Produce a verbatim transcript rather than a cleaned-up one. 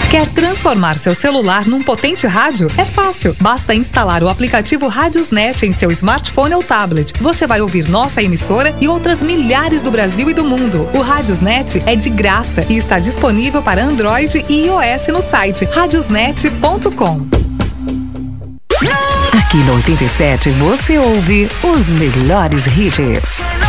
Quer transformar seu celular num potente rádio? É fácil. Basta instalar o aplicativo Radiosnet em seu smartphone ou tablet. Você vai ouvir nossa emissora e outras milhares do Brasil e do mundo. O Radiosnet é de graça e está disponível para Android e iOS no site radiosnet ponto com. Aqui no oitenta e sete você ouve os melhores hits.